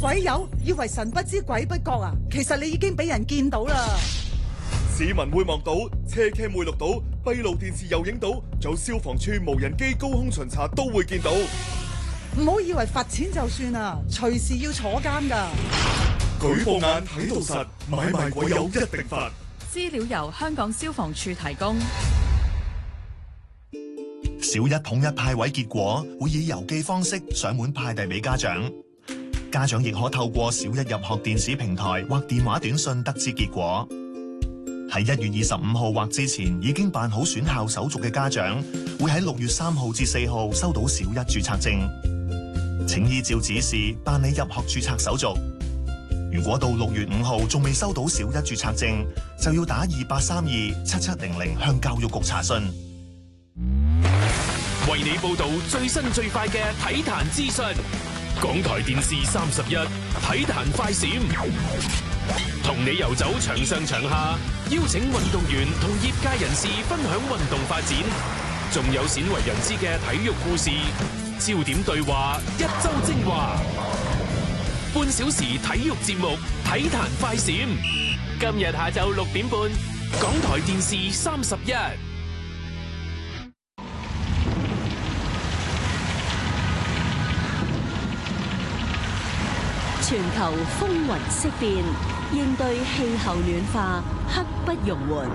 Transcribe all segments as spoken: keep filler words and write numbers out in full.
鬼友以為神不知鬼不覺啊，其實你已經俾人見到啦。 市民會望到，車 cam 會錄到，閉路電視又影到，仲有消防處無人機高空巡查都會見到。 唔好以為罰錢就算啦，隨時要坐監噶。 舉報眼睇到實，買賣鬼友一定罰。 資料由香港消防處提供。 小一統一派位結果會以郵寄方式上門派遞俾家長，家長亦可透過小一入學電子平台或電話短信得知結果。喺一月二十五號或之前已經辦好選校手續嘅家長，會喺六月三號至四號收到小一註冊證，請依照指示辦理入學註冊手續。如果到六月五號仲未收到小一註冊證，就要打二八三二七七零零向教育局查詢。 為你報道最新最快嘅體壇資訊，港台電視三十一體壇快閃，同你遊走場上場下，邀請運動員同業界人士分享運動發展，仲有鮮為人知嘅體育故事，焦點對話，一周精華，半小時體育節目體壇快閃，今日下晝六點半，港台電視三十一。 全球風雲色變，應對氣候暖化刻不容緩。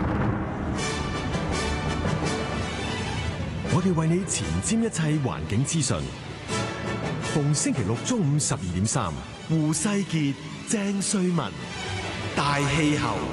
我哋為你前瞻一切環境資訊。逢星期六中午十二點三，胡世傑、鄭瑞文，大氣候。